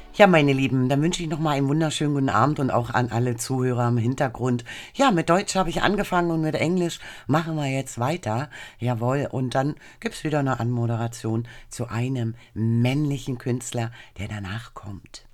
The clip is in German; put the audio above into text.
Ja, meine Lieben, dann wünsche ich noch mal einen wunderschönen guten Abend und auch an alle Zuhörer im Hintergrund. Ja, mit Deutsch habe ich angefangen und mit Englisch machen wir jetzt weiter. Jawohl, und dann gibt's wieder eine Anmoderation zu einem männlichen Künstler, der danach kommt.